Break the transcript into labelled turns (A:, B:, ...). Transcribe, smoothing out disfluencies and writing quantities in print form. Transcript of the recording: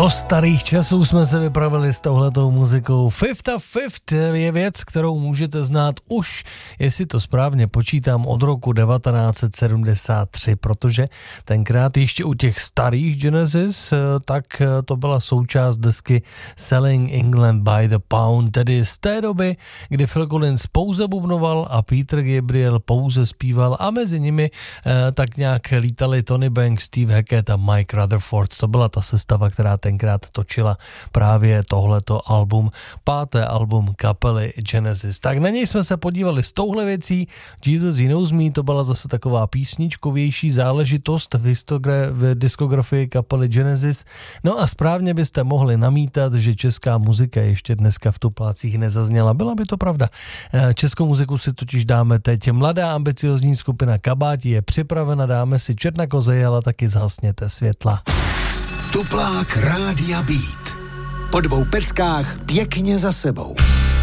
A: Do starých časů jsme se vypravili s touhletou muzikou. Fifth a Fifth je věc, kterou můžete znát už, jestli to správně počítám, od roku 1973, protože tenkrát ještě u těch starých Genesis, tak to byla součást desky Selling England by the Pound, tedy z té doby, kdy Phil Collins pouze bubnoval a Peter Gabriel pouze zpíval a mezi nimi tak nějak lítali Tony Banks, Steve Hackett a Mike Rutherford. To byla ta sestava, která tenkrát točila právě tohleto album, páté album kapely Genesis. Tak na něj jsme se podívali s touhle věcí. Jesus He Knows Me, to byla zase taková písničkovější záležitost v diskografii kapely Genesis. No a správně byste mohli namítat, že česká muzika ještě dneska v tuplácích nezazněla. Byla by to pravda. Českou muziku si totiž dáme teď. Mladá ambiciozní skupina Kabáti je připravena, dáme si Černokozy, ale taky zhasněte světla.
B: Tuplák Rádia Beat. Po 2 peskách pěkně za sebou.